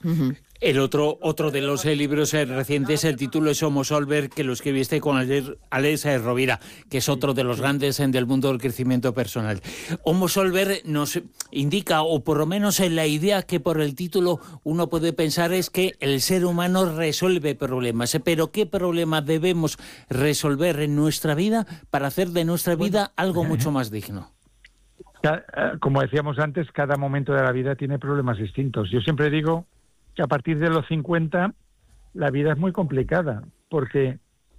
El otro de los libros recientes, el título es Homo Solver, que lo escribiste con Alex Rovira, que es otro de los grandes del mundo del crecimiento personal. Homo Solver nos indica, o por lo menos en la idea que por el título uno puede pensar, es que el ser humano resuelve problemas. Pero ¿qué problema debemos resolver en nuestra vida para hacer de nuestra vida algo mucho más digno? Como decíamos antes, cada momento de la vida tiene problemas distintos. Yo siempre digo que a partir de los 50 la vida es muy complicada, porque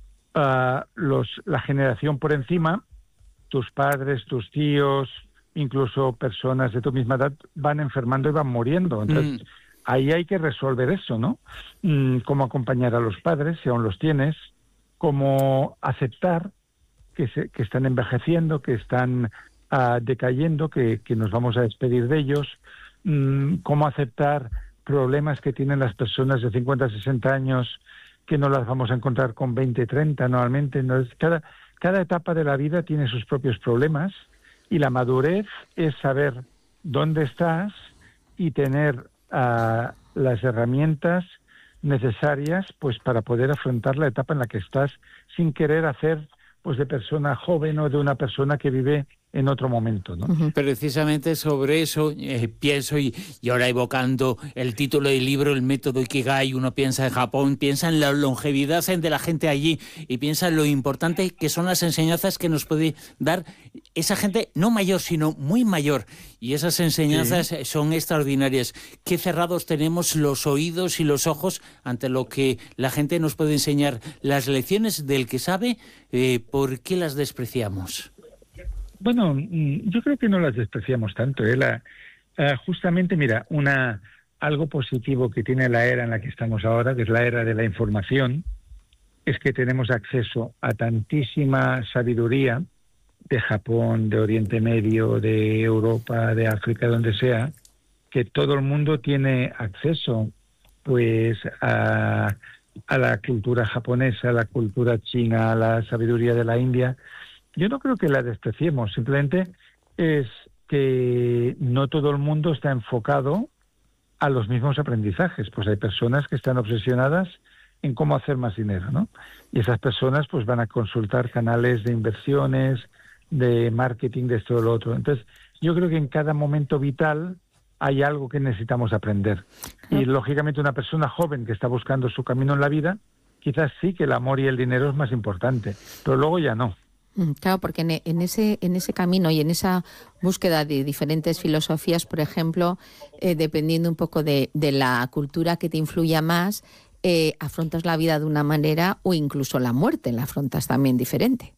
la generación por encima, tus padres, tus tíos, incluso personas de tu misma edad, van enfermando y van muriendo. Entonces, ahí hay que resolver eso, ¿no? Cómo acompañar a los padres, si aún los tienes, cómo aceptar que están envejeciendo, que están decayendo, que nos vamos a despedir de ellos, cómo aceptar problemas que tienen las personas de 50, 60 años, que no las vamos a encontrar con 20, 30 normalmente. No es, cada etapa de la vida tiene sus propios problemas, y la madurez es saber dónde estás y tener las herramientas necesarias, pues, para poder afrontar la etapa en la que estás, sin querer hacer, pues, de persona joven o de una persona que vive en otro momento, ¿no? Precisamente sobre eso pienso, y ahora evocando el título del libro, el método Ikigai, uno piensa en Japón, piensa en la longevidad de la gente allí, y piensa en lo importante que son las enseñanzas que nos puede dar esa gente no mayor, sino muy mayor, y esas enseñanzas son extraordinarias. Qué cerrados tenemos los oídos y los ojos ante lo que la gente nos puede enseñar. Las lecciones del que sabe, ¿por qué las despreciamos? Bueno, yo creo que no las despreciamos tanto. Justamente, mira, algo positivo que tiene la era en la que estamos ahora, que es la era de la información, es que tenemos acceso a tantísima sabiduría de Japón, de Oriente Medio, de Europa, de África, donde sea, que todo el mundo tiene acceso, pues, a la cultura japonesa, a la cultura china, a la sabiduría de la India. Yo no creo que la despreciemos, simplemente es que no todo el mundo está enfocado a los mismos aprendizajes. Pues hay personas que están obsesionadas en cómo hacer más dinero, ¿no? Y esas personas, pues, van a consultar canales de inversiones, de marketing, de esto o lo otro. Entonces, yo creo que en cada momento vital hay algo que necesitamos aprender. Y, lógicamente, una persona joven que está buscando su camino en la vida, quizás sí que el amor y el dinero es más importante, pero luego ya no. Claro, porque en ese camino y en esa búsqueda de diferentes filosofías, por ejemplo, dependiendo un poco de la cultura que te influya más, afrontas la vida de una manera, o incluso la muerte la afrontas también diferente.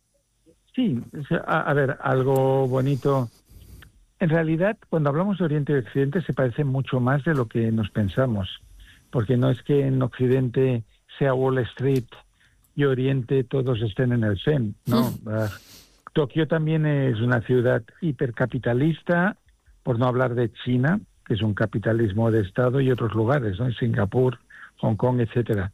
Sí, a ver, algo bonito. En realidad, cuando hablamos de Oriente y Occidente, se parece mucho más de lo que nos pensamos, porque no es que en Occidente sea Wall Street y Oriente todos estén en el Zen, ¿no? Tokio también es una ciudad hipercapitalista, por no hablar de China, que es un capitalismo de Estado, y otros lugares, ¿no? Singapur, Hong Kong, etcétera.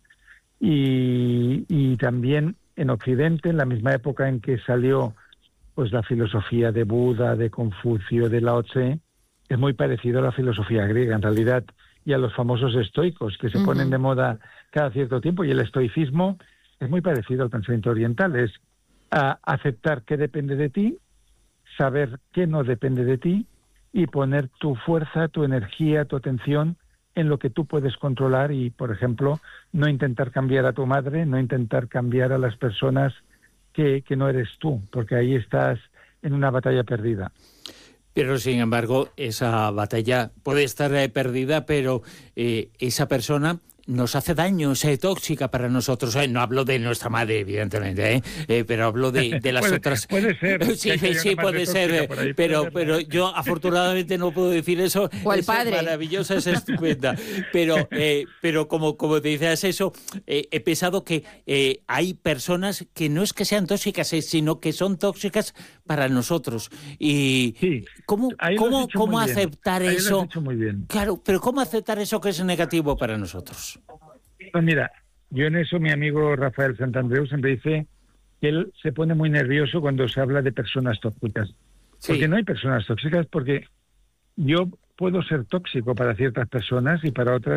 Y también en Occidente, en la misma época en que salió, pues, la filosofía de Buda, de Confucio, de Lao Tse, es muy parecido a la filosofía griega, en realidad, y a los famosos estoicos, que se ponen de moda cada cierto tiempo, y el estoicismo es muy parecido al pensamiento oriental. Es aceptar qué depende de ti, saber qué no depende de ti, y poner tu fuerza, tu energía, tu atención en lo que tú puedes controlar. Y, por ejemplo, no intentar cambiar a tu madre, no intentar cambiar a las personas que no eres tú, porque ahí estás en una batalla perdida. Pero, sin embargo, esa batalla puede estar perdida, pero esa persona nos hace daño, es tóxica para nosotros. No hablo de nuestra madre, evidentemente, pero hablo de las otras. Puede ser. Sí, puede ser, pero yo afortunadamente no puedo decir eso. O el padre. Es maravillosa, es estupenda. Pero como te dices eso, he pensado que hay personas que no es que sean tóxicas, sino que son tóxicas para nosotros. Y sí, ¿cómo aceptar eso? Lo has dicho muy bien. Claro, pero ¿cómo aceptar eso que es negativo para nosotros? Pues mira, yo en eso, mi amigo Rafael Santandreu siempre dice que él se pone muy nervioso cuando se habla de personas tóxicas. Sí. Porque no hay personas tóxicas, porque yo puedo ser tóxico para ciertas personas y para otras